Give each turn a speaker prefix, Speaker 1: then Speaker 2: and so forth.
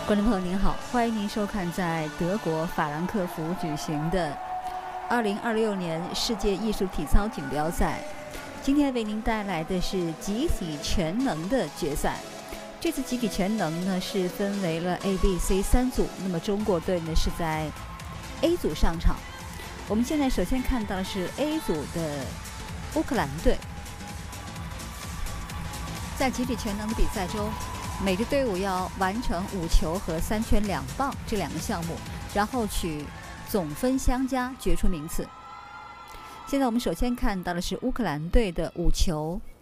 Speaker 1: 观众朋友您好，欢迎您收看在德国法兰克福举行的2026年世界艺术体操锦标赛。今天为您带来的是集体全能的决赛。这次集体全能呢是分为了 A、B、C 三组，那么中国队呢是在 A 组上场。我们现在首先看到的是 A 组的乌克兰队。在集体全能的比赛中，每支队伍要完成5球和3圈2棒这2个项目，然后取总分相加决出名次。现在我们首先看到的是乌克兰队的5球